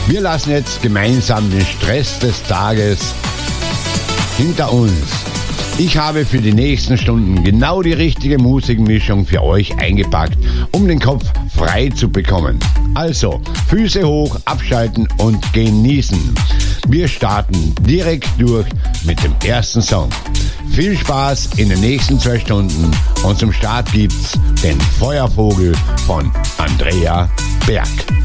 Wir lassen jetzt gemeinsam den Stress des Tages hinter uns. Ich habe für die nächsten Stunden genau die richtige Musikmischung für euch eingepackt, um den Kopf frei zu bekommen. Also, Füße hoch, abschalten und genießen. Wir starten direkt durch mit dem ersten Song. Viel Spaß in den nächsten 2 Stunden und zum Start gibt's den Feuervogel von Andrea Berg.